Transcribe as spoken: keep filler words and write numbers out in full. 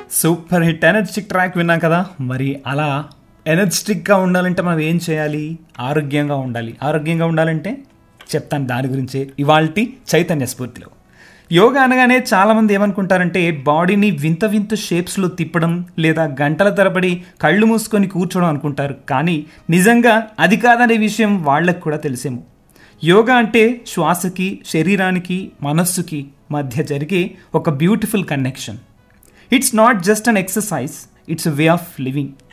Super hit energetic track విన్నాం కదా. మరి అలా ఎనర్జిటిక్గా ఉండాలంటే మనం ఏం చేయాలి? ఆరోగ్యంగా ఉండాలి. ఆరోగ్యంగా ఉండాలంటే చెప్తాను దాని గురించే ఇవాల్టి చైతన్య స్ఫూర్తిలో. యోగా అనగానే చాలామంది ఏమనుకుంటారంటే బాడీని వింత వింత షేప్స్లో తిప్పడం లేదా గంటల తరబడి కళ్ళు మూసుకొని కూర్చోవడం అనుకుంటారు. కానీ నిజంగా అది కాదనే విషయం వాళ్ళకు కూడా తెలిసేమో. యోగా అంటే శ్వాసకి, శరీరానికి, మనస్సుకి మధ్య జరిగే ఒక beautiful connection. It's not just an exercise, it's a way of living.